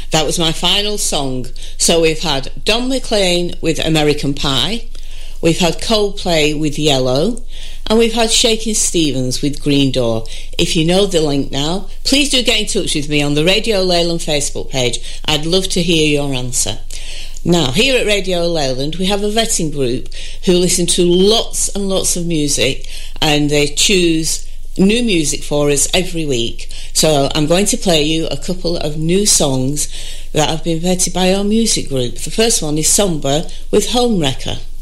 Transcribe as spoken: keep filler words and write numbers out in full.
That was my final song. So we've had Don McLean with American Pie, we've had Coldplay with Yellow, and we've had Shakin' Stevens with Green Door. If you know the link now, please do get in touch with me on the Radio Leyland Facebook page. I'd love to hear your answer. Now, here at Radio Leyland, we have a vetting group who listen to lots and lots of music, and they choose new music for us every week. So I'm going to play you a couple of new songs that have been vetted by our music group. The first one is Somber with Home Wrecker.